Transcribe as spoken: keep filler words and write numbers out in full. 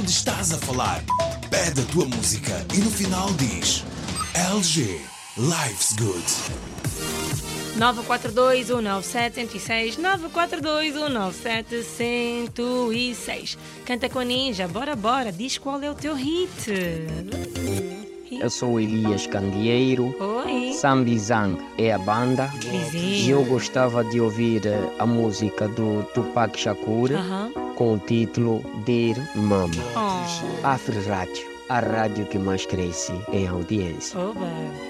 onde estás a falar. Pede a tua música e no final diz L G Life's Good. nove quatro dois um nove sete zero seis nove quatro dois um nove sete zero seis. Canta com a Ninja, bora bora, diz qual é o teu hit. Eu sou Elias Candeeiro. Oi. Sambizang é a banda. Vizinho. E eu gostava de ouvir eh, a música do Tupac Shakur Aham. com o título Dear Mama. Oh. Afro Rádio, a rádio que mais cresce em audiência. Oba.